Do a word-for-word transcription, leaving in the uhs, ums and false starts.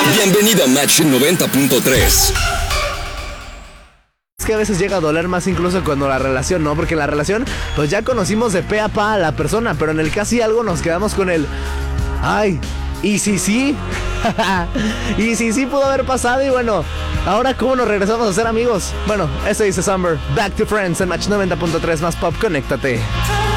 Bienvenido a Match noventa punto tres. Es que a veces llega a doler más incluso cuando la relación, ¿no? Porque en la relación, pues ya conocimos de pe a pa a la persona, pero en el casi algo nos quedamos con el... Ay, ¿y si sí? ¿Y si sí pudo haber pasado? Y bueno, ahora ¿cómo nos regresamos a ser amigos? Bueno, eso dice Summer. Back to Friends en Match noventa punto tres, más pop, conéctate.